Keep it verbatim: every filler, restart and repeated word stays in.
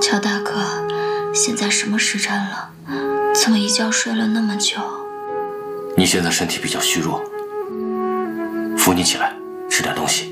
乔大哥，现在什么时辰了？怎么一觉睡了那么久？ 你现在身体比较虚弱，扶你起来，吃点东西。